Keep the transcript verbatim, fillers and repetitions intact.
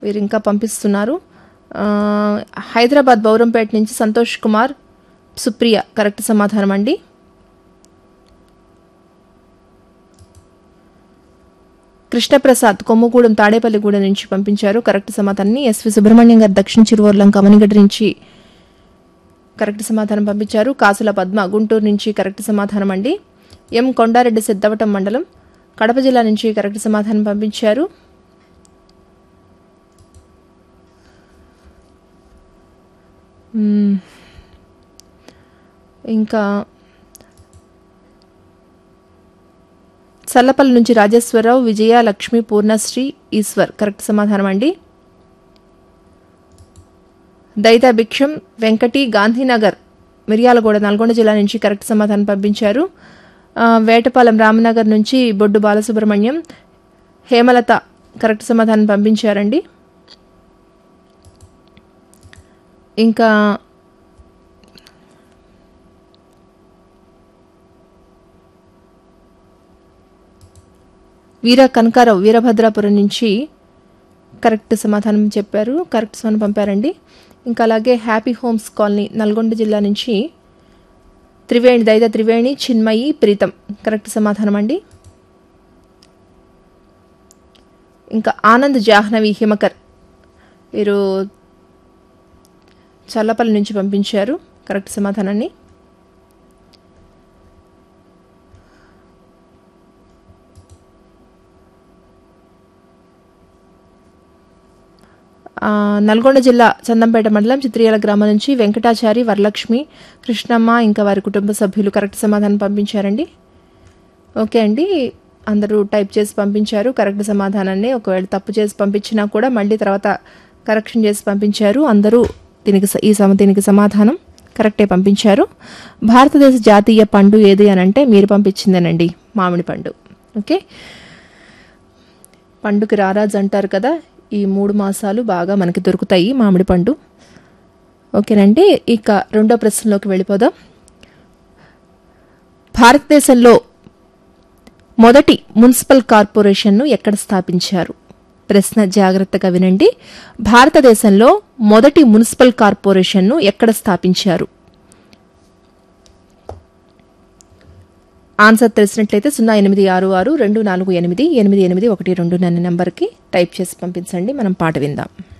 వీరు ఇంకా పంపిస్తున్నారు. హైదరాబాద్ బౌరంపేట నుంచి సంతోష్ కుమార్ సుప్రియ కరెక్ట్ సమాధానం అండి. కృష్ణప్రసాద్ కొమ్ముగూడెం తాడేపల్లిగూడెం నుంచి పంపించారు కరెక్ట్ సమాధానాన్ని. ఎస్వి సుబ్రహ్మణ్యం గారు దక్షిణ చిరువర్లం కమనిగడ్డ నుంచి కరెక్ట్ సమాధానం పంపించారు. కాసుల పద్మ గుంటూరు నుంచి కరెక్ట్ సమాధానం అండి. ఎం కొండారెడ్డి సిద్ధవటం మండలం కడప జిల్లా నుంచి కరెక్ట్ సమాధానం పంపించారు. ఇంకా చల్లపల్లి నుంచి రాజేశ్వరరావు విజయ లక్ష్మి పూర్ణశ్రీ ఈశ్వర్ కరెక్ట్ సమాధానం అండి. దైతా భిక్షం వెంకటి గాంధీనగర్ మిర్యాలగూడ నల్గొండ జిల్లా నుంచి కరెక్ట్ సమాధానం పంపించారు. వేటపాలెం రామనగర్ నుంచి బొడ్డు బాలసుబ్రహ్మణ్యం హేమలత కరెక్ట్ సమాధానం పంపించారండి. ఇంకా వీర కనకారావు వీరభద్రాపురం నుంచి కరెక్ట్ సమాధానం చెప్పారు కరెక్ట్ సమాధానం పంపారండి. ఇంకా అలాగే హ్యాపీ హోమ్స్ కాలనీ నల్గొండ జిల్లా నుంచి త్రివేణి దైత త్రివేణి చిన్మయి ప్రీతం కరెక్ట్ సమాధానం అండి. ఇంకా ఆనంద్ జాహ్నవి హిమకర్ వీరు చల్లపల్లి నుంచి పంపించారు కరెక్ట్ సమాధానాన్ని. నల్గొండ జిల్లా చందంపేట మండలం చిత్రియాల గ్రామం నుంచి వెంకటాచారి వరలక్ష్మి కృష్ణమ్మ ఇంకా వారి కుటుంబ సభ్యులు కరెక్ట్ సమాధానం పంపించారండి. ఓకే అండి, అందరూ టైప్ చేసి పంపించారు కరెక్ట్ సమాధానాన్ని. ఒకవేళ తప్పు చేసి పంపించినా కూడా మళ్ళీ తర్వాత కరెక్షన్ చేసి పంపించారు. అందరూ దీనికి ఈ సమ దీనికి సమాధానం కరెక్టే పంపించారు. భారతదేశ జాతీయ పండు ఏది అని అంటే మీరు పంపించిందేనండి మామిడి పండు. ఓకే, పండుకి రారాజు అంటారు కదా, ఈ మూడు మాసాలు బాగా మనకి దొరుకుతాయి మామిడి పండు. ఓకేనండి, ఇక రెండో ప్రశ్నలోకి వెళ్ళిపోదాం. భారతదేశంలో మొదటి మున్సిపల్ కార్పొరేషన్ను ఎక్కడ స్థాపించారు? ప్రశ్న జాగ్రత్తగా వినండి. భారతదేశంలో మొదటి మున్సిపల్ కార్పొరేషన్ను ఎక్కడ స్థాపించారు? ఆన్సర్ తెలిసినట్లయితే సున్నా ఎనిమిది ఆరు ఆరు రెండు నాలుగు ఎనిమిది ఎనిమిది ఎనిమిది ఒకటి రెండు అనే నెంబర్కి టైప్ చేసి పంపించండి. మనం పాట విందాం.